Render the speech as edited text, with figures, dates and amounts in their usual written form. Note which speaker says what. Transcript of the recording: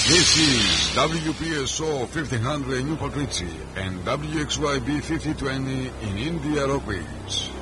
Speaker 1: This is WPSO 1500 in Newport Richie and WXYB 5020 in India Rock Ridge.